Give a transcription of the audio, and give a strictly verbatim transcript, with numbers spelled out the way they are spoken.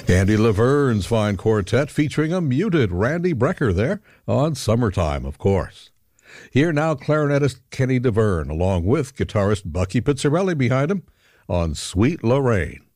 Andy Laverne's fine quartet featuring a muted Randy Brecker there on Summertime, of course. Here now, clarinetist Kenny DeVerne, along with guitarist Bucky Pizzarelli behind him on Sweet Lorraine.